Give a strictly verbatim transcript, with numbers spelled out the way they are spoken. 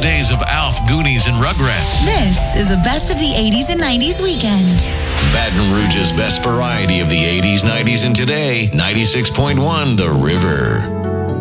days of Alf, Goonies, and Rugrats. This is a best of the eighties and nineties weekend. Baton Rouge's best variety of the eighties, nineties, and today. ninety-six point one The River.